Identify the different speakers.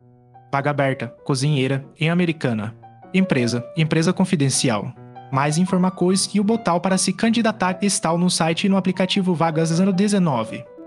Speaker 1: Vaga aberta, cozinheira, em Americana. Empresa confidencial. Mais informações e o botão para se candidatar está no site e no aplicativo Vagas 019.